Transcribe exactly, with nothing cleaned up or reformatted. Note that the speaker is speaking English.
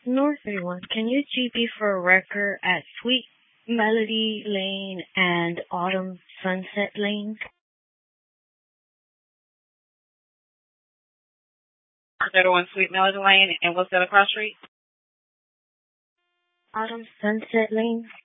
North thirty-one. Can you G P for a record at Sweet Melody Lane and Autumn Sunset Lane? thirty-one Sweet Melody Lane, and what's the other cross street? Autumn Sunset Lane.